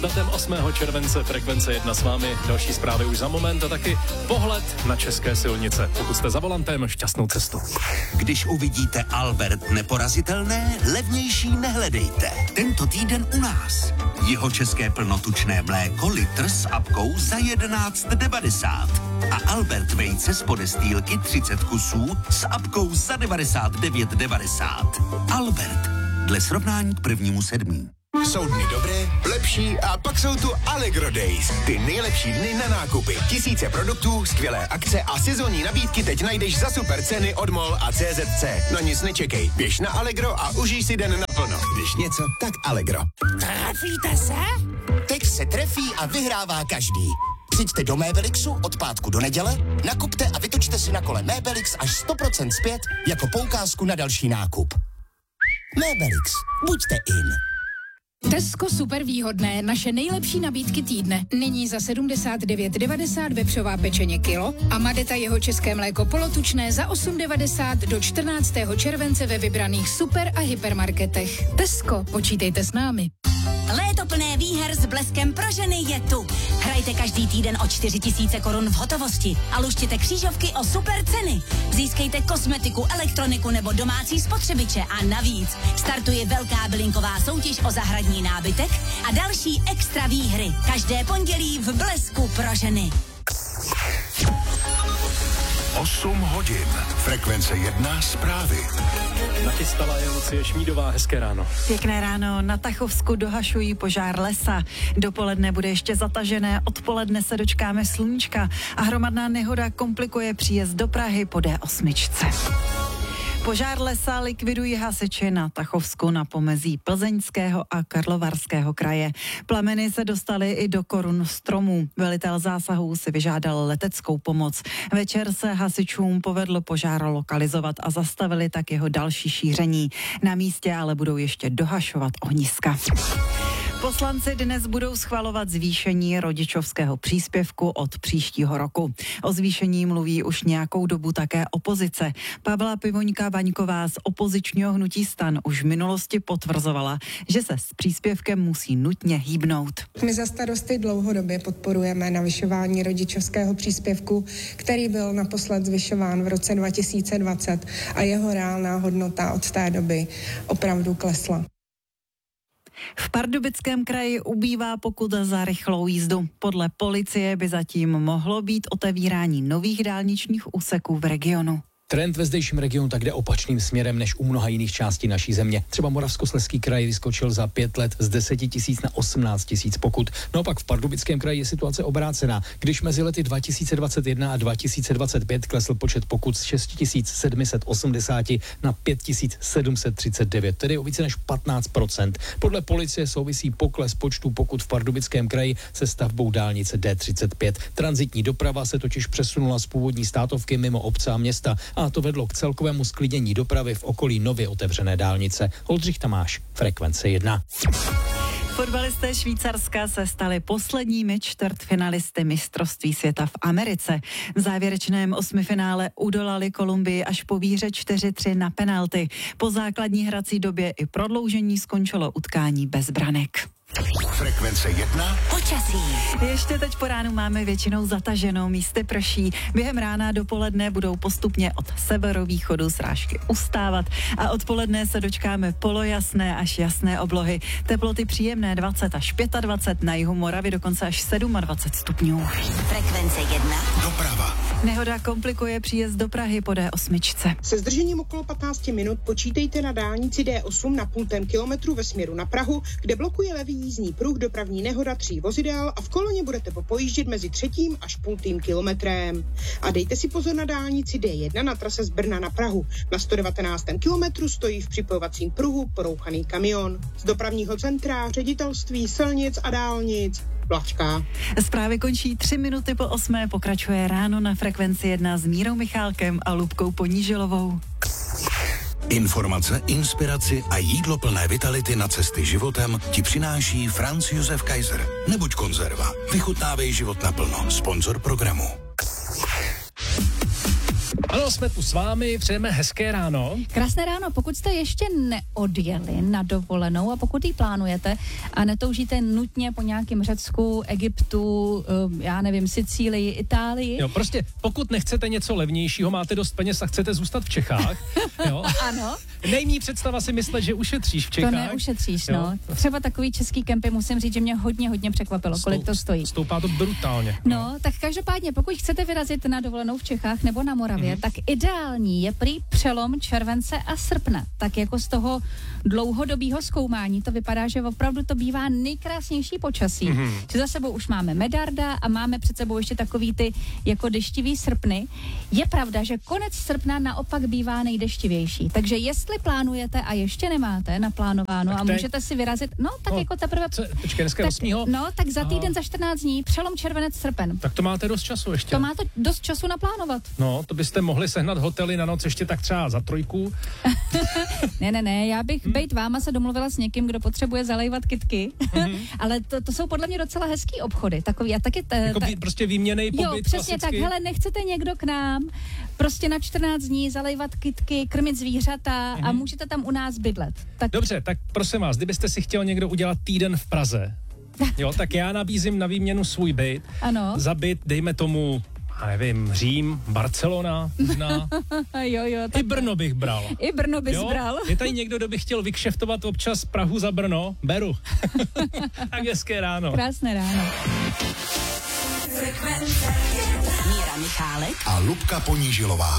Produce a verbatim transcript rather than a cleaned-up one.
Datem osmého července Frekvence jedna s vámi, další zprávy už za moment a taky pohled na české silnice. Pokud jste za volantem, šťastnou cestu. Když uvidíte Albert neporazitelné, levnější nehledejte. Tento týden u nás. Jeho české plnotučné mléko litr s apkou za jedenáct devadesát. A Albert vejce z podestýlky třicet kusů s apkou za devadesát devět devadesát. Albert. Dle srovnání k prvnímu sedmí. Jsou dny dobré, lepší a pak jsou tu Allegro Days. Ty nejlepší dny na nákupy. Tisíce produktů, skvělé akce a sezónní nabídky teď najdeš za super ceny od MOL a C Z C. Na nic nečekej, běž na Allegro a užij si den naplno. Když něco, tak Allegro. Trefíte se? Teď se trefí a vyhrává každý. Přijďte do Mébelixu od pátku do neděle, nakupte a vytočte si na kole Mébelix až sto procent zpět jako poukázku na další nákup. Mébelix. Buďte in. Tesco super výhodné, naše nejlepší nabídky týdne. Nyní za sedmdesát devět devadesát vepřová pečeně kilo a Madeta jeho české mléko polotučné za osm devadesát do čtrnáctého července ve vybraných super a hypermarketech. Tesco, počítejte s námi. Léto plné výher s Bleskem pro ženy je tu. Hrajte každý týden o čtyři tisíce korun v hotovosti a luštěte křížovky o super ceny. Získejte kosmetiku, elektroniku nebo domácí spotřebiče a navíc startuje velká bylinková soutěž o zahradní nábytek a další extra výhry. Každé pondělí v Blesku pro ženy. osm hodin. Frekvence jedna zprávy. Nachystala je Lucie Šmídová, hezké ráno. Pěkné ráno, na Tachovsku dohašují požár lesa. Dopoledne bude ještě zatažené, odpoledne se dočkáme sluníčka a hromadná nehoda komplikuje příjezd do Prahy po D osm. Požár lesa likvidují hasiči na Tachovsku na pomezí Plzeňského a Karlovarského kraje. Plameny se dostaly i do korun stromů. Velitel zásahů si vyžádal leteckou pomoc. Večer se hasičům povedlo požár lokalizovat a zastavili tak jeho další šíření. Na místě ale budou ještě dohašovat ohniska. Poslanci dnes budou schvalovat zvýšení rodičovského příspěvku od příštího roku. O zvýšení mluví už nějakou dobu také opozice. Pavla Pivoňka-Vaňková z opozičního hnutí STAN už v minulosti potvrzovala, že se s příspěvkem musí nutně hýbnout. My za Starosty dlouhodobě podporujeme navyšování rodičovského příspěvku, který byl naposled zvyšován v roce dva tisíce dvacet a jeho reálná hodnota od té doby opravdu klesla. V Pardubickém kraji ubývá pokut za rychlou jízdu. Podle policie by zatím mohlo být otevírání nových dálničních úseků v regionu. Trend ve zdejším regionu tak jde opačným směrem než u mnoha jiných částí naší země. Třeba Moravskoslezský kraj vyskočil za pět let z deset tisíc na osmnáct tisíc pokut. Naopak v Pardubickém kraji je situace obrácená. Když mezi lety dva tisíce dvacet jedna a dva tisíce dvacet pět klesl počet pokut z šest tisíc sedm set osmdesát na pět tisíc sedm set třicet devět, tedy o více než patnáct procent. Podle policie souvisí pokles počtu pokut v Pardubickém kraji se stavbou dálnice D třicet pět. Tranzitní doprava se totiž přesunula z původní státovky mimo obce a města. A to vedlo k celkovému sklidnění dopravy v okolí nově otevřené dálnice. Oldřich Tamáš, Frekvence jedna. Fotbalisté Švýcarska se stali posledními čtvrtfinalisty mistrovství světa v Americe. V závěrečném osmifinále udolali Kolumbii až po výhře čtyři tři na penalty. Po základní hrací době i prodloužení skončilo utkání bez branek. Frekvence jedna. Počasí. Ještě teď po ránu máme většinou zataženo, místy prší. Během rána dopoledne budou postupně od severovýchodu srážky ustávat a odpoledne se dočkáme polojasné až jasné oblohy. Teploty příjemné dvacet až dvacet pět, na jihu Moravy dokonce až dvacet sedm stupňů. Frekvence jedna. Doprava. Nehoda komplikuje příjezd do Prahy po D osm. Se zdržením okolo patnáct minut počítejte na dálnici D osm na půl kilometru ve směru na Prahu, kde blokuje levý jízdní pruh, dopravní nehoda tří vozidel a v koloně budete popojíždět mezi třetím až půltým kilometrem. A dejte si pozor na dálnici D jedna na trase z Brna na Prahu. Na sto devatenáctém kilometru stojí v připojovacím pruhu porouchaný kamion. Z dopravního centra ředitelství silnic a dálnic Vlačka. Zprávy končí tři minuty po osmé, pokračuje ráno na Frekvenci jedna s Mírou Michálkem a Lubkou Ponížilovou. Informace, inspiraci a jídlo plné vitality na cesty životem ti přináší Franz Josef Kaiser. Nebuď konzerva. Vychutnávej život naplno. Sponzor programu. Ano, jsme tu s vámi, přejeme hezké ráno. Krásné ráno, pokud jste ještě neodjeli na dovolenou a pokud ji plánujete a netoužíte nutně po nějakém Řecku, Egyptu, já nevím, Sicílii, Itálii. Jo, prostě pokud nechcete něco levnějšího, máte dost peněz a chcete zůstat v Čechách. Jo. Ano. Nejmí představa si myslet, že ušetříš v Čechách. To neušetříš, jo. no. Třeba takový český kempy, musím říct, že mě hodně, hodně překvapilo, Stoup, kolik to stojí. Stoupá to brutálně. No, no, tak každopádně, pokud chcete vyrazit na dovolenou v Čechách nebo na Moravě, mm-hmm. tak ideální je prý přelom července a srpna. Tak jako z toho dlouhodobého zkoumání to vypadá, že opravdu to bývá nejkrásnější počasí. Mm-hmm. Že za sebou už máme medarda a máme před sebou ještě takový ty jako deštivý srpny. Je pravda, že konec srpna naopak bývá nejdeštivější. Takže jestli plánujete a ještě nemáte naplánováno tak a můžete si vyrazit, no tak no, jako teprve... Co, počkej, dneska osmého No, tak za týden, Aha. za čtrnáct dní, přelom červenec, srpen. Tak to máte dost času ještě. To máte dost času naplánovat. No, to byste mohli sehnat hotely na noc ještě tak třeba za trojku. ne, ne, ne, já bych hmm. bejt váma se domluvila s někým, kdo potřebuje zalejvat kytky, hmm. ale to, to jsou podle mě docela hezký obchody. Takový a taky... T, jako ta, vý, prostě výměnej pobyt. Jo, přesně klasicky. tak, hele, nechcete někdo k nám prostě na čtrnáct dní zalejvat kytky, krmit zvířata hmm. a můžete tam u nás bydlet. Tak... Dobře, tak prosím vás, kdybyste si chtěl někdo udělat týden v Praze, jo, tak já nabízím na výměnu svůj byt. Ano. Za byt, dejme tomu, já nevím, Řím, Barcelona, možná. jo, jo. Tak... I Brno bych bral. I Brno bys jo? bral. Je tady někdo, kdo by chtěl vykšeftovat občas Prahu za Brno? Beru. Tak hezké ráno. Krásné ráno. Míra Michálek a Lubka Ponížilová.